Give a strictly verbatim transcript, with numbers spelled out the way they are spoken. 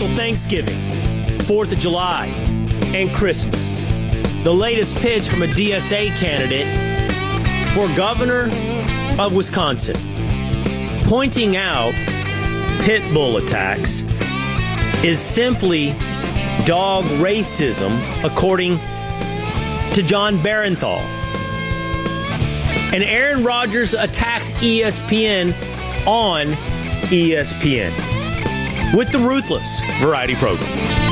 cancel Thanksgiving, fourth of July, and Christmas. The latest pitch from a D S A candidate for governor of Wisconsin, pointing out pit bull attacks is simply dog racism, according to John Barenthal. And Aaron Rodgers attacks E S P N on E S P N with the Ruthless Variety Program.